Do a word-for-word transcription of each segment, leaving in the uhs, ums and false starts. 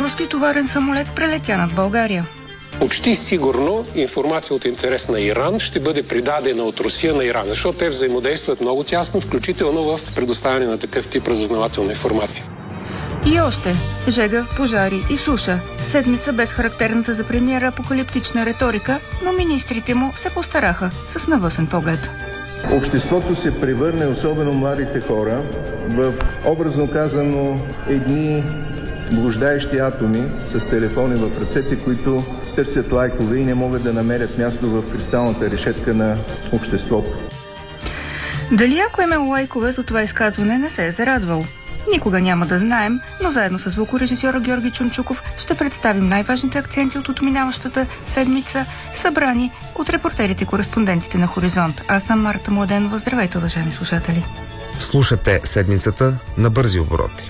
руски товарен самолет прелетя над България. Почти сигурно информация от интерес на Иран ще бъде придадена от Русия на Иран, защото те взаимодействат много тясно, включително в предоставяне на такъв тип разузнавателна информация. И още жега, пожари и суша. Седмица без характерната за премиера апокалиптична риторика, но министрите му се постараха с навъсен поглед. Обществото се превърне, особено младите хора, в образно казано едни блуждаещи атоми с телефони в ръцете, които търсят лайкове и не могат да намерят място в кристалната решетка на обществото. Дали ако е имел лайкове за това изказване, не се е зарадвал? Никога няма да знаем, но заедно с звукорежисьора Георги Чунчуков ще представим най-важните акценти от отминаващата седмица, събрани от репортерите-кореспондентите на Хоризонт. Аз съм Марта Младенова. Здравейте, уважаеми слушатели! Слушате седмицата на бързи обороти.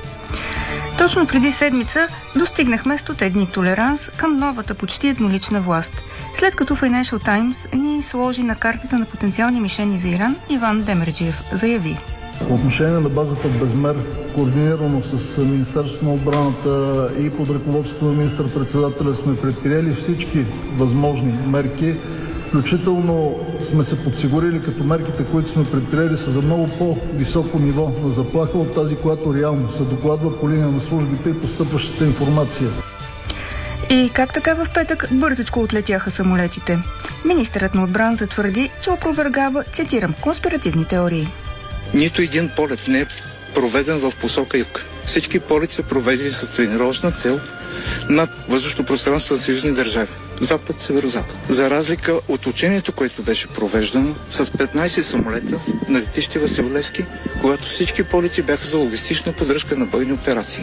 Точно преди седмица достигнахме стоте дни толеранс към новата почти еднолична власт. След като Financial Times ни сложи на картата на потенциални мишени за Иран, Иван Демерджиев заяви: По отношение на базата в Безмер, координирано с Министерството на отбраната и под ръководството на министър-председателя, сме предприели всички възможни мерки. Включително сме се подсигурили, като мерките, които сме предприели, са за много по-високо ниво на заплаха от тази, която реално се докладва по линия на службите и постъпващата информация. И как така в петък бързичко отлетяха самолетите? Министърът на отбраната твърди, че опровергава, цитирам, конспиративни теории. Нито един полет не е проведен в посока юг. Всички полети са проведени с тренировъчна цел над въздушното пространство на съюзни държави. Запад, северо-запад. За разлика от учението, което беше провеждано с петнайсет самолета на летище Васил Левски, когато всички полети бяха за логистична поддръжка на бойни операции.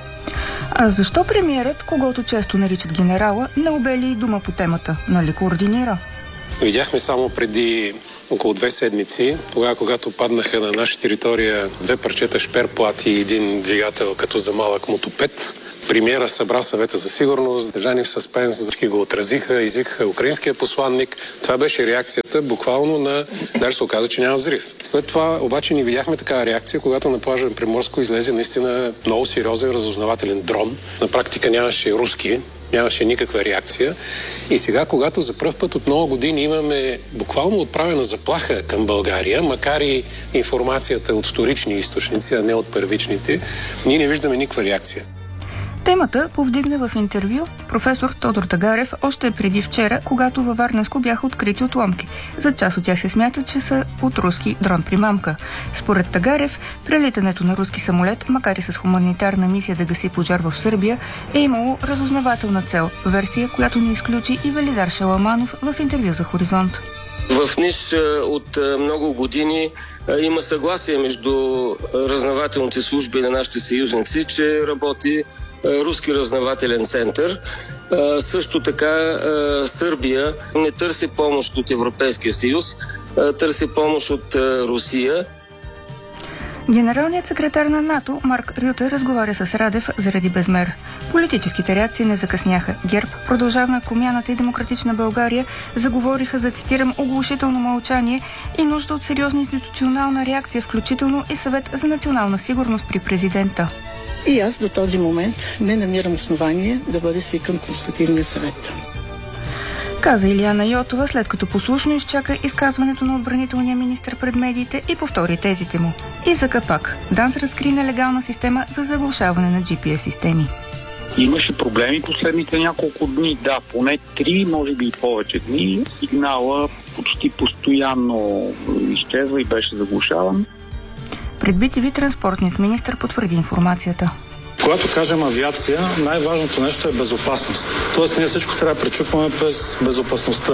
А защо премиерът, когото често наричат генерала, не обели и дума по темата? Нали координира? Видяхме само преди около две седмици, тогава, когато паднаха на наша територия две парчета шперплат и един двигател като за малък мотопед. Премиера събра съвета за сигурност, държани в съспенс, всички го отразиха, извикаха украинския посланник. Това беше реакцията буквално на... Даже се оказа, че няма взрив. След това обаче ни видяхме такава реакция, когато на плажа на Приморско излезе наистина много сериозен разузнавателен дрон. На практика нямаше руски, нямаше никаква реакция. И сега, когато за пръв път от много години имаме буквално отправена заплаха към България, макар и информацията от вторични източници, а не от първичните, ние не виждаме никаква реакция. Темата повдигна в интервю професор Тодор Тагарев още преди вчера, когато във Варненско бяха открити отломки. За част от тях се смята, че са от руски дрон-примамка. Според Тагарев, прелитането на руски самолет, макар и с хуманитарна мисия да гаси пожар в Сърбия, е имало разузнавателна цел. Версия, която ни изключи и Велизар Шаламанов в интервю за Хоризонт. В Ниш от много години има съгласие между разузнавателните служби на нашите съюзници, че работи руски разузнавателен център. А, също така а, Сърбия не търси помощ от Европейския съюз, а, търси помощ от а, Русия. Генералният секретар на НАТО Марк Рюте разговаря с Радев заради Безмер. Политическите реакции не закъсняха. ГЕРБ, Продължаваме промяната и Демократична България заговориха за, цитирам, оглушително мълчание и нужда от сериозна институционална реакция, включително и съвет за национална сигурност при президента. И аз до този момент не намирам основание да бъде свикан Консултативния съвет. Каза Илияна Йотова, след като послушно изчака изказването на отбранителния министър пред медиите и повтори тезите му. И за капак, ДАНС разкри нелегална система за заглушаване на джи пи ес системи. Имаше проблеми последните няколко дни, да, поне три, може би и повече дни. Сигнала почти постоянно изчезва и беше заглушаван. Пред би ти ви транспортният министър потвърди информацията. Когато кажем авиация, най-важното нещо е безопасност. Тоест ние всичко трябва да пречупваме през безопасността.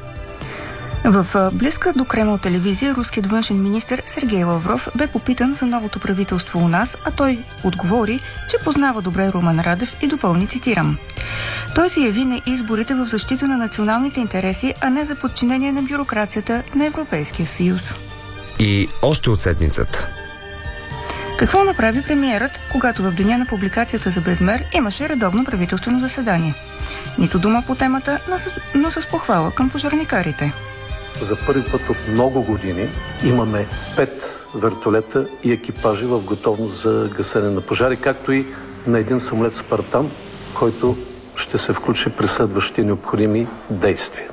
В близка до Кремъл телевизия руският външен министър Сергей Лавров бе попитан за новото правителство у нас, а той отговори, че познава добре Румен Радев и допълни, цитирам: той се яви на изборите в защита на националните интереси, а не за подчинение на бюрокрацията на Европейския съюз. И още от седмицата. Какво направи премиерът, когато в деня на публикацията за Безмер имаше редовно правителствено заседание? Нито дума по темата, но с похвала към пожарникарите. За първи път от много години имаме пет вертолета и екипажи в готовност за гасене на пожари, както и на един самолет Спартан, който ще се включи при следващите необходими действия.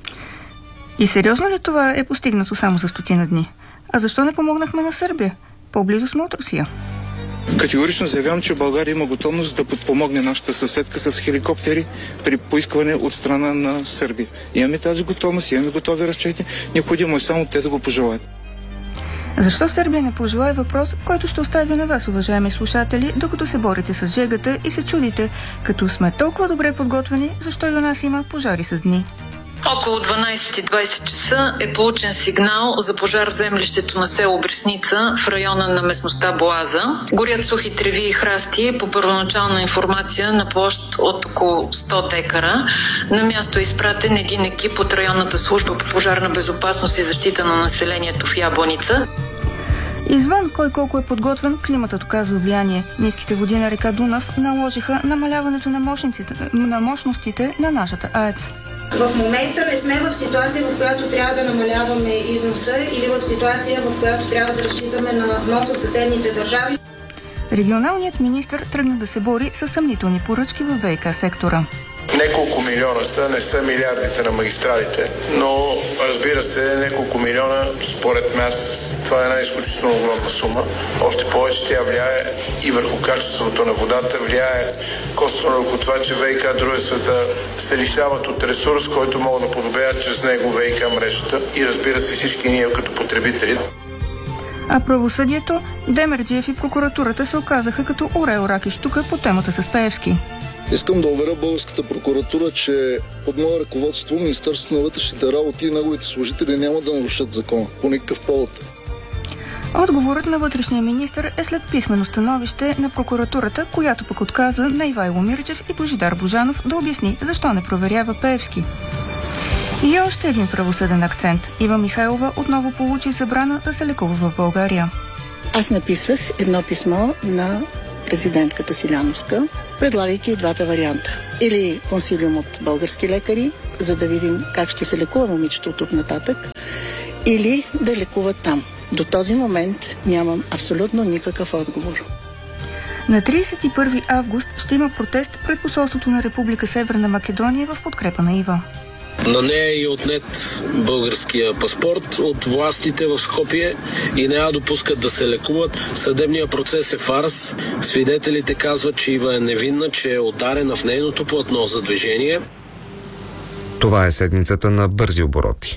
И сериозно ли това е постигнато само за стотина дни? А защо не помогнахме на Сърбия? По-близо сме от Русия. Категорично заявявам, че България има готовност да подпомогне нашата съседка с хеликоптери при поискване от страна на Сърбия. Имаме тази готовност, имаме готови разчети. Необходимо е само те да го пожелаят. Защо Сърбия не пожелае въпрос, който ще оставя на вас, уважаеми слушатели, докато се борите с жегата и се чудите, като сме толкова добре подготвени, защо и у нас има пожари с дни? Около дванайсет и двайсет часа е получен сигнал за пожар в землището на село Бресница в района на местността Боаза. Горят сухи треви и храсти по първоначална информация на площ от около сто декара. На място е изпратен един екип от районната служба по пожарна безопасност и защита на населението в Ябланица. Извън кой колко е подготвен, климатът оказва влияние. Ниските води на река Дунав наложиха намаляването на мощностите на, мощностите на нашата АЕЦ. В момента не сме в ситуация, в която трябва да намаляваме износа или в ситуация, в която трябва да разчитаме на внос от съседните държави. Регионалният министър тръгна да се бори с съмнителни поръчки в ВиК сектора. Неколко милиона са, не са милиардите на магистралите, но разбира се, неколко милиона, според нас, това е една изключително огромна сума. Още повече тя влияе и върху качеството на водата, влияе косвено върху това, че ВиК дружествата се лишават от ресурс, който могат да подобрят чрез него ВиК мрежата и разбира се всички ние като потребители. А правосъдието, Демерджиев и прокуратурата се оказаха като орел, рак и щука по темата с Пеевски. Искам да уверя българската прокуратура, че под мое ръководство Министерството на вътрешните работи и неговите служители няма да нарушат закона по никакъв повод. Отговорът на вътрешния министър е след писмено становище на прокуратурата, която пък отказа на Ивайло Мирчев и Божидар Божанов да обясни защо не проверява Пеевски. И още един правосъден акцент. Ива Михайлова отново получи забрана да се лекува в България. Аз написах едно писмо на президентката Силяновска, предлагайки и двата варианта. Или консилиум от български лекари, за да видим как ще се лекува момичето от тук нататък, или да лекуват там. До този момент нямам абсолютно никакъв отговор. На тридесет и първи август ще има протест пред посолството на Република Северна Македония в подкрепа на Ива. На нея е отнет българския паспорт от властите в Скопие и не я допускат да се лекуват. Съдебният процес е фарс. Свидетелите казват, че Ива е невинна, че е ударена в нейното платно за движение. Това е седмицата на бързи обороти.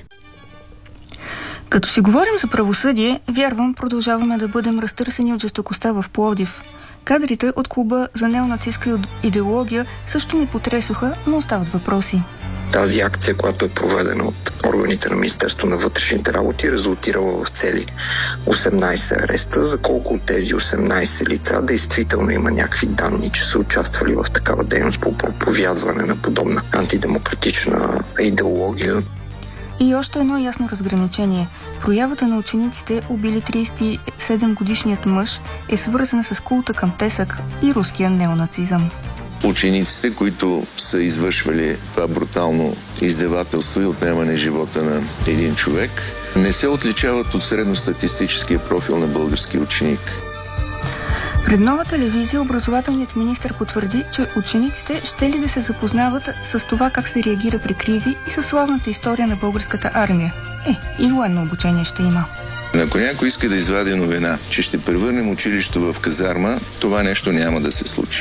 Като си говорим за правосъдие, вярвам, продължаваме да бъдем разтърсени от жестокостта в Пловдив. Кадрите от клуба за неонацистска идеология също ни потресоха, но остават въпроси. Тази акция, която е проведена от органите на Министерството на вътрешните работи, резултирала в цели осемнайсет ареста. За колко от тези осемнайсет лица действително има някакви данни, че са участвали в такава дейност по проповядване на подобна антидемократична идеология. И още едно ясно разграничение. Проявата на учениците, убили тридесет и седем годишният мъж, е свързана с култа към Тесак и руския неонацизъм. Учениците, които са извършвали това брутално издевателство и отнемане живота на един човек, не се отличават от средностатистическия профил на български ученик. Пред Нова телевизия образователният министър потвърди, че учениците ще ли да се запознават с това как се реагира при кризи и със славната история на българската армия. Е, и военно обучение ще има. Ако някой иска да извади новина, че ще превърнем училището в казарма, това нещо няма да се случи.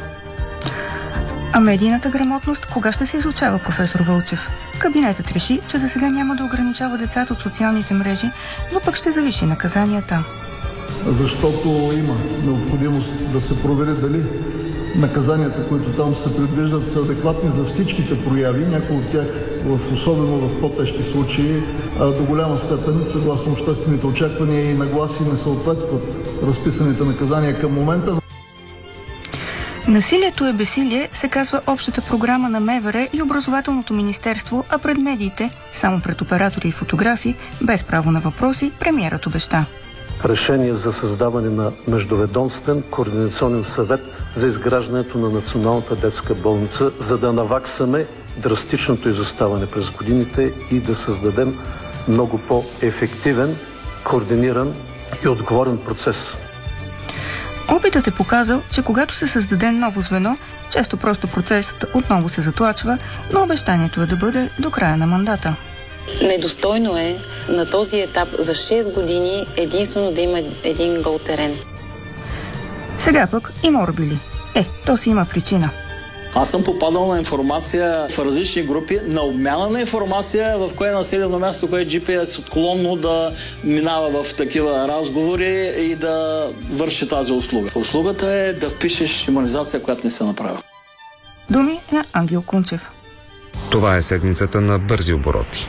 А медийната грамотност кога ще се изучава, професор Вълчев? Кабинетът реши, че за сега няма да ограничава децата от социалните мрежи, но пък ще завиши наказанията. Защото има необходимост да се провери дали наказанията, които там се предвиждат, са адекватни за всичките прояви. Някои от тях, в, особено в по-тежки случаи, до голяма степен, съгласно обществените очаквания и нагласи, не съответстват разписаните наказания към момента. Насилието е безсилие, се казва общата програма на МВР и Образователното министерство, а пред медиите, само пред оператори и фотографи, без право на въпроси, премиерът обеща. Решение за създаване на междуведомствен координационен съвет за изграждането на Националната детска болница, за да наваксаме драстичното изоставане през годините и да създадем много по-ефективен, координиран и отговорен процес. Опитът е показал, че когато се създаде ново звено, често просто процесът отново се затлачва, но обещанието е да бъде до края на мандата. Недостойно е на този етап за шест години единствено да има един гол терен. Сега пък и морбили. Е, то си има причина. Аз съм попадал на информация в различни групи, на обмяна на информация в кое населено място, кое джи пи е склонно да минава в такива разговори и да върши тази услуга. Услугата е да впишеш имунизация, която не се направи. Думи на Ангел Кунчев. Това е седмицата на бързи обороти.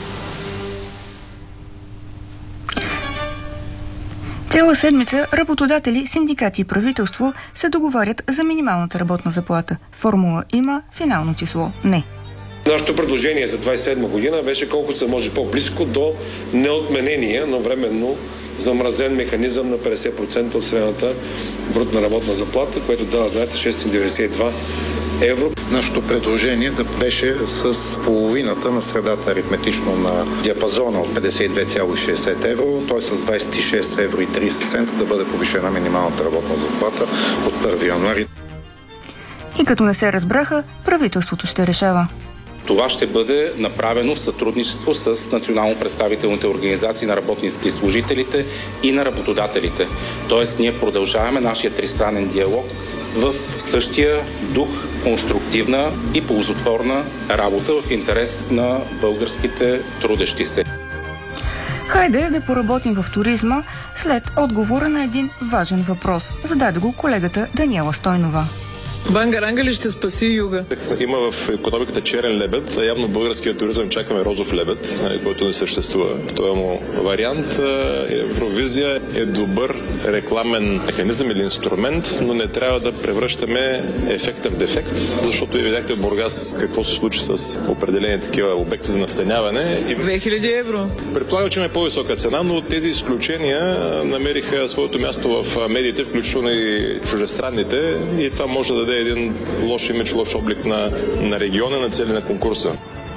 Цяла седмица работодатели, синдикати и правителство се договарят за минималната работна заплата. Формула има, финално число не. Нашето предложение за двадесет и седма година беше колкото се може по-близко до неотменения, но временно замразен механизъм на петдесет процента от средната брутна работна заплата, което дава, знаете, шестстотин деветдесет и два евро. Нашето предложение да беше с половината на средата аритметично на диапазона от петдесет и две цяло и шестдесет евро, т.е. с двадесет и шест евро и тридесет цента да бъде повишена минималната работна заплата от първи януари. И като не се разбраха, правителството ще решава. Това ще бъде направено в сътрудничество с национално представителните организации на работниците и служителите и на работодателите. Тоест, ние продължаваме нашия тристранен диалог в същия дух, конструктивна и ползотворна работа в интерес на българските трудещи се. Хайде да поработим в туризма след отговора на един важен въпрос. Зададе го колегата Даниела Стойнова. Бангаранга ли ще спаси юга? Има в икономиката черен лебед, а явно българския туризъм чакаме розов лебед, който не съществува. В този му вариант Евровизия е добър рекламен механизъм или инструмент, но не трябва да превръщаме ефекта в дефект, защото и видяхте в Бургас какво се случи с определени такива обекти за настаняване. две хиляди евро. Предполагам, че има по-висока цена, но тези изключения намериха своето място в медиите, включително и чуждестранните, и това може да даде един лош имидж, лош облик на, на региона, на цели на конкурса.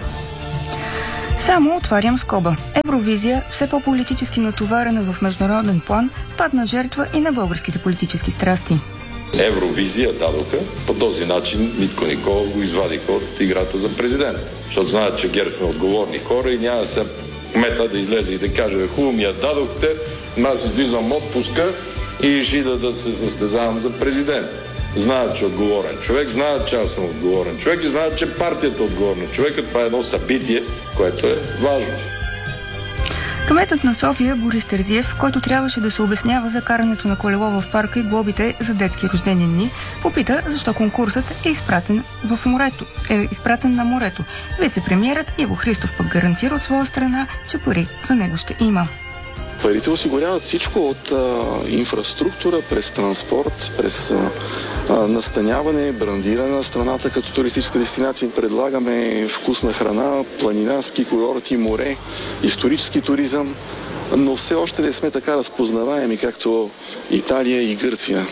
Само отварям скоба. Евровизия, все по-политически натоварена в международен план, падна жертва и на българските политически страсти. Евровизия дадоха. По този начин Митко Николов го извадиха от играта за президент. Защото знаят, че ГЕРБ сме отговорни хора и няма да се кмета да излезе и да каже: хубаво ми я дадохте, аз излизам отпуска и жида да се състезавам за президент. Знаят, че е отговорен човек, знаят, че аз съм отговорен човек и знаят, че партията е отговорна човека. Това е едно събитие, което е важно. Кметът на София Борис Терзиев, който трябваше да се обяснява за карането на колело в парка и глобите за детски рождени дни, попита защо конкурсът е изпратен в морето, е изпратен на морето. Вице-премиерът Иво Христов пък гарантира от своя страна, че пари за него ще има. Парите осигуряват всичко от а, инфраструктура, през транспорт, през а, настаняване, брандиране на страната като туристическа дестинация. Предлагаме вкусна храна, планинарски курорти, море, исторически туризъм, но все още не сме така разпознаваеми, както Италия и Гърция.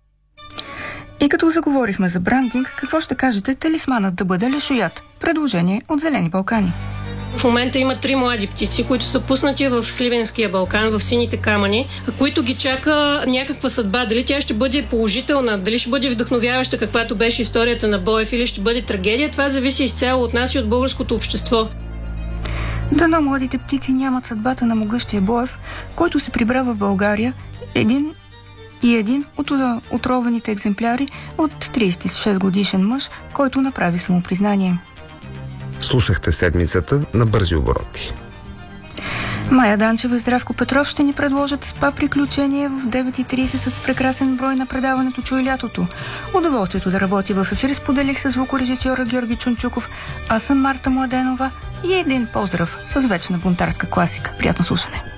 И като заговорихме за брандинг, какво ще кажете талисманът да бъде лешоят? Предложение от Зелени Балкани. В момента има три млади птици, които са пуснати в Сливенския Балкан, в сините камъни, които ги чака някаква съдба. Дали тя ще бъде положителна, дали ще бъде вдъхновяваща, каквато беше историята на Боев, или ще бъде трагедия, това зависи изцяло от нас и от българското общество. Дано младите птици нямат съдбата на могъщия Боев, който се прибра в България един и един от отровените екземпляри от тридесет и шест годишен мъж, който направи самопризнание. Слушахте седмицата на бързи обороти. Майя Данчева и Здравко Петров ще ни предложат спа приключение в девет и тридесет с прекрасен брой на предаването Чуй лятото. Удоволствието да работи в ефир споделих с звукорежисьора Георги Чунчуков. Аз съм Марта Младенова и един поздрав с вечна бунтарска класика. Приятно слушане!